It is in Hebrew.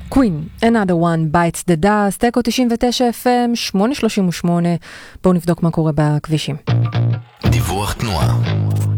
קווין, Another One Bites the Dust, אקו 99 FM, 838. בואו נבדוק מה קורה בכבישים. דיווח תנועה.